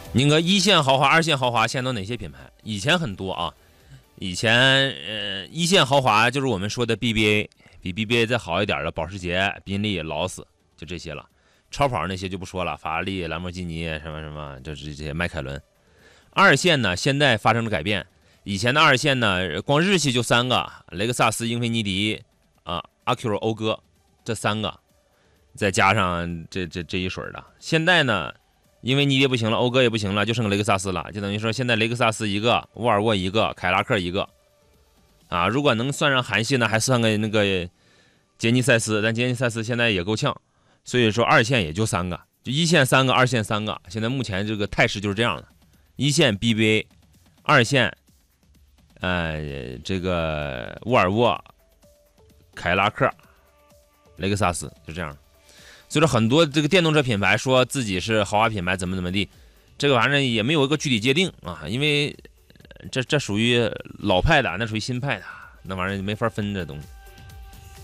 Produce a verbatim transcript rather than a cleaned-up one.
那个一线豪华、二线豪华现在都哪些品牌？以前很多啊，以前呃一线豪华就是我们说的 B B A， 比 B B A 再好一点的保时捷、宾利、劳斯，就这些了。超跑那些就不说了，法拉利、兰博基尼什么什么，就是这些迈凯伦。二线呢，现在发生了改变。以前的二线呢，光日系就三个：雷克萨斯、英菲尼迪、啊、阿 Q、讴歌，这三个，再加上这这这一水的。现在呢，英菲尼迪不行了，讴歌也不行了，就剩个雷克萨斯了。就等于说，现在雷克萨斯一个，沃尔沃一个，凯拉克一个。啊，如果能算上韩系呢，还算个那个杰尼赛斯，但杰尼赛斯现在也够呛。所以说，二线也就三个，就一线三个，二线三个。现在目前这个态势就是这样的：一线 B B A， 二线。呃，这个沃尔沃、凯拉克、雷克萨斯就这样。所以说，很多这个电动车品牌说自己是豪华品牌，怎么怎么地，这个玩意儿也没有一个具体界定啊，因为这这属于老派的，那属于新派的，那玩意儿没法分这东西。